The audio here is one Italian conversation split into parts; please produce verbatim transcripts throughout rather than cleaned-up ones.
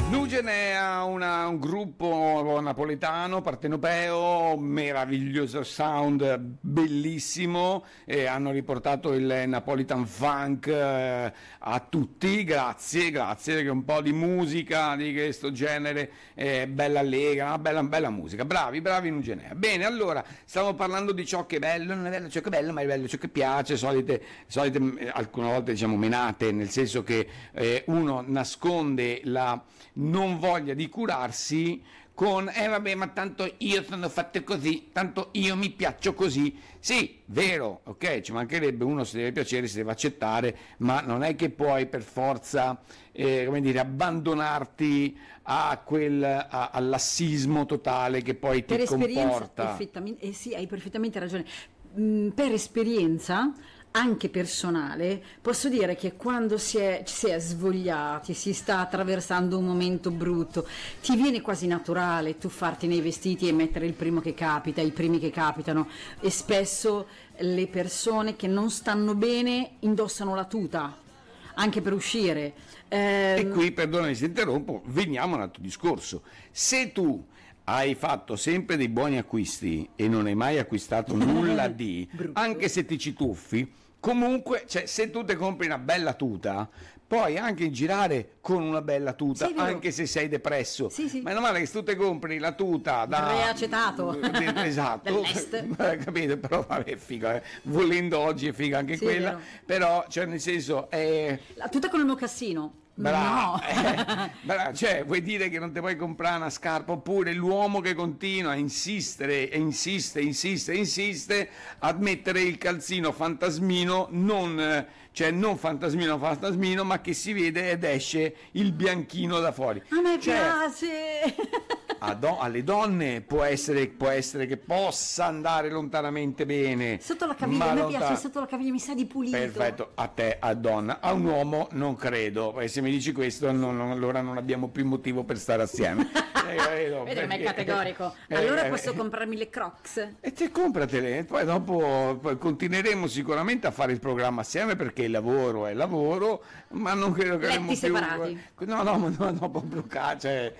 Nugenea, una, un gruppo napoletano, partenopeo, meraviglioso sound, bellissimo, e hanno riportato il Napolitan Funk eh, a tutti, grazie, grazie, perché un po' di musica di questo genere, eh, bella allegra, una bella, bella musica, bravi, bravi Nugenea. Bene, allora, stiamo parlando di ciò che è bello, non è bello ciò che è bello, ma è bello ciò che piace, solite, solite eh, alcune volte diciamo menate, nel senso che eh, uno nasconde la non voglia di curarsi con eh vabbè, ma tanto io sono fatto così, tanto io mi piaccio così. Sì, vero, ok, ci mancherebbe, uno si deve piacere, si deve accettare, ma non è che puoi per forza eh, come dire, abbandonarti a quel a, al lassismo totale che poi ti per comporta. Perfettamente, eh sì, hai perfettamente ragione. Mm, per esperienza anche personale, posso dire che quando si è, si è svogliati, si sta attraversando un momento brutto, ti viene quasi naturale tuffarti nei vestiti e mettere il primo che capita, i primi che capitano, e spesso le persone che non stanno bene indossano la tuta anche per uscire. Ehm... E qui, perdonami se interrompo, veniamo a un altro discorso. Se tu hai fatto sempre dei buoni acquisti e non hai mai acquistato nulla di, anche se ti ci tuffi, comunque, cioè, se tu ti compri una bella tuta, puoi anche girare con una bella tuta, sì, anche se sei depresso. Sì, sì. Ma è normale che se tu ti compri la tuta da reacetato esatto, dell'est. Capito? Però vabbè, figa, eh. Volendo oggi è figa anche sì, quella, però cioè nel senso è la tuta con il mocassino. Brava, No. eh, brava, cioè vuoi dire che non ti puoi comprare una scarpa, oppure l'uomo che continua a insistere e insiste, insiste, insiste a mettere il calzino fantasmino, non, cioè non fantasmino, fantasmino, ma che si vede ed esce il bianchino da fuori. A me cioè, piace! A do- alle donne può essere, può essere che possa andare lontanamente bene. Sotto la caviglia, a me lontan- piace sotto la caviglia, mi sa di pulito. Perfetto, a te, a donna, a un uomo non credo, perché se mi dici questo non, non, allora non abbiamo più motivo per stare assieme. eh, no, Vedi come è categorico. Allora eh, posso eh, comprarmi le Crocs. E te compratele, poi dopo poi continueremo sicuramente a fare il programma assieme, perché il lavoro è lavoro, ma non credo che Letti avremo separati. più. No, no, no, no, no proprio cioè,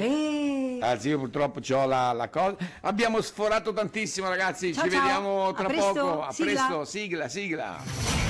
eh. Anzi, io purtroppo ho la, la cosa. Abbiamo sforato tantissimo, ragazzi. Ciao, ci ciao. vediamo tra a presto. poco. A sigla. presto, sigla, sigla.